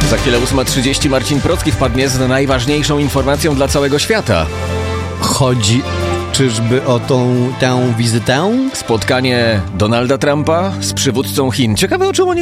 Za chwilę 8:30 Marcin Procki wpadnie z najważniejszą informacją dla całego świata. Chodzi czyżby o tę wizytę? Spotkanie Donalda Trumpa z przywódcą Chin. Ciekawe, o czym oni